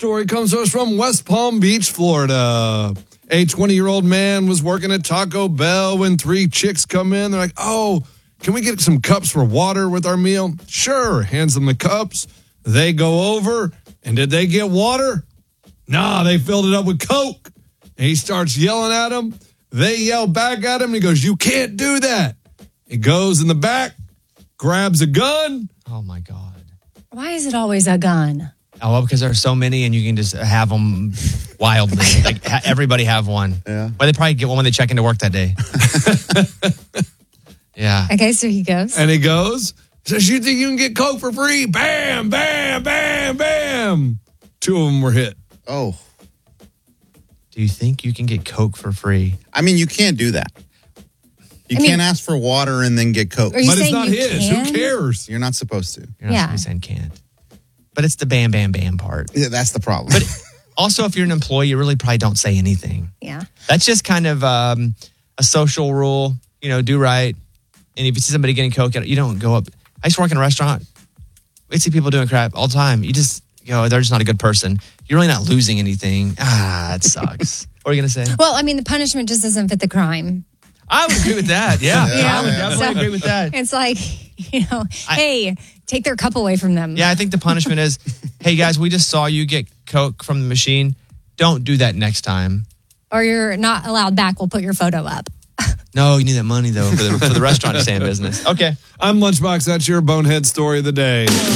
story comes to us from West Palm Beach, Florida. A 20-year-old man was working at Taco Bell when 3 chicks come in. They're like, oh, can we get some cups for water with our meal? Sure. Hands them the cups. They go over. And did they get water? Nah, they filled it up with Coke. And he starts yelling at them. They yell back at him. And he goes, you can't do that. He goes in the back, grabs a gun. Oh, my God. Why is it always a gun? Oh, well, because there are so many and you can just have them wildly. Like everybody have one. Yeah. Well, they probably get one when they check into work that day. Yeah. Okay, so he goes. And he goes, says, you think you can get Coke for free? Bam, bam, bam, bam. 2 of them were hit. Oh. Do you think you can get Coke for free? I mean, you can't do that. You can't ask for water and then get Coke. Are you But it's saying not you his. can? Who cares? You're not supposed to. You're not Yeah. supposed to say can't. But it's the bam, bam, bam part. Yeah, that's the problem. But also, if you're an employee, you really probably don't say anything. Yeah. That's just kind of a social rule. You know, do right. And if you see somebody getting Coke, you don't go up. I used to work in a restaurant. We see people doing crap all the time. You just, they're just not a good person. You're really not losing anything. It sucks. What are you going to say? Well, I mean, the punishment just doesn't fit the crime. I would agree with that. Yeah. I would definitely agree with that. It's like, hey, take their cup away from them. Yeah, I think the punishment is, hey, guys, we just saw you get Coke from the machine. Don't do that next time. Or you're not allowed back. We'll put your photo up. No, you need that money, though, for the restaurant to stay in business. Okay. I'm Lunchbox. That's your bonehead story of the day.